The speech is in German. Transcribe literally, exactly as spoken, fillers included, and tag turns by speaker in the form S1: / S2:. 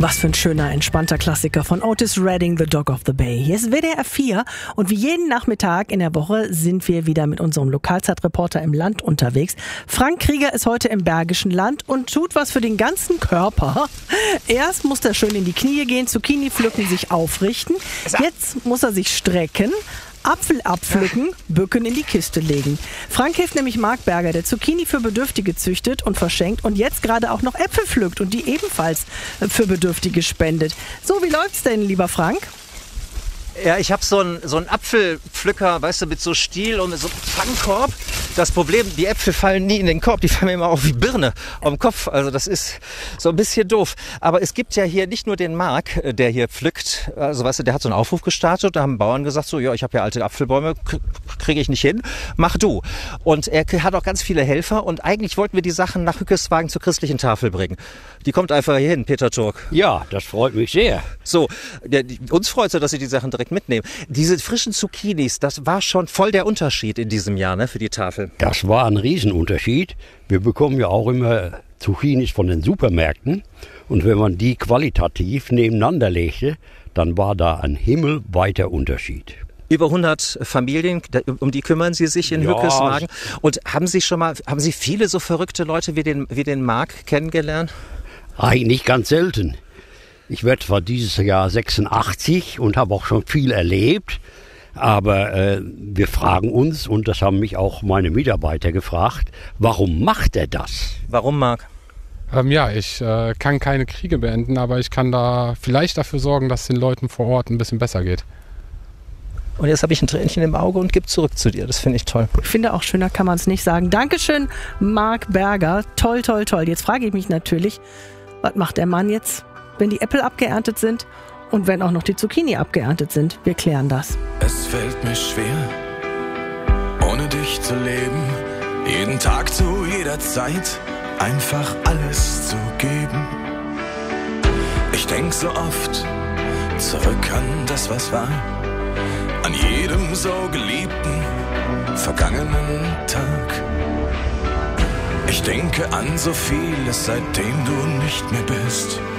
S1: Was für ein schöner, entspannter Klassiker von Otis Redding, The Dog of the Bay. Hier ist W D R vier und wie jeden Nachmittag in der Woche sind wir wieder mit unserem Lokalzeitreporter im Land unterwegs. Frank Krieger ist heute im Bergischen Land und tut was für den ganzen Körper. Erst muss er schön in die Knie gehen, Zucchini pflücken, sich aufrichten. Jetzt muss er sich strecken. Apfel abpflücken, bücken, in die Kiste legen. Frank hilft nämlich Marc Berger, der Zucchini für Bedürftige züchtet und verschenkt und jetzt gerade auch noch Äpfel pflückt und die ebenfalls für Bedürftige spendet. So, wie läuft's denn, lieber Frank?
S2: Ja, ich habe so einen so einen Apfelpflücker, weißt du, mit so Stiel und so einem Fangkorb. Das Problem, die Äpfel fallen nie in den Korb, die fallen mir immer auf wie Birne am Kopf. Also das ist so ein bisschen doof. Aber es gibt ja hier nicht nur den Marc, der hier pflückt. Also weißt du, der hat so einen Aufruf gestartet. Da haben Bauern gesagt, so, ja, ich habe ja alte Apfelbäume, kriege ich nicht hin, mach du. Und er hat auch ganz viele Helfer. Und eigentlich wollten wir die Sachen nach Hückeswagen zur christlichen Tafel bringen. Die kommt einfach hier hin, Peter Turk.
S3: Ja, das freut mich sehr.
S2: So, der, die, uns freut es ja, dass Sie die Sachen direkt mitnehmen. Diese frischen Zucchinis, das war schon voll der Unterschied in diesem Jahr, ne, für die Tafel.
S3: Das war ein Riesenunterschied. Wir bekommen ja auch immer Zucchinis von den Supermärkten. Und wenn man die qualitativ nebeneinander legte, dann war da ein himmelweiter Unterschied.
S2: Über hundert Familien, um die kümmern Sie sich in
S3: ja.
S2: Hückeswagen. Und haben Sie schon mal, haben Sie viele so verrückte Leute wie den, wie den Marc kennengelernt?
S3: Eigentlich ganz selten. Ich werde zwar dieses Jahr sechsundachtzig und habe auch schon viel erlebt, aber äh, wir fragen uns, und das haben mich auch meine Mitarbeiter gefragt, warum macht er das?
S2: Warum, Marc?
S4: Ähm, ja, ich äh, kann keine Kriege beenden, aber ich kann da vielleicht dafür sorgen, dass es den Leuten vor Ort ein bisschen besser geht.
S2: Und jetzt habe ich ein Tränchen im Auge und gebe zurück zu dir. Das finde ich toll.
S1: Ich finde auch, schöner kann man es nicht sagen. Dankeschön, Marc Berger. Toll, toll, toll. Jetzt frage ich mich natürlich, was macht der Mann jetzt, wenn die Äpfel abgeerntet sind und wenn auch noch die Zucchini abgeerntet sind? Wir klären das.
S5: Es fällt mir schwer, ohne dich zu leben. Jeden Tag zu jeder Zeit einfach alles zu geben. Ich denk so oft zurück an das, was war. An jedem so geliebten, vergangenen Tag. Ich denke an so vieles, seitdem du nicht mehr bist.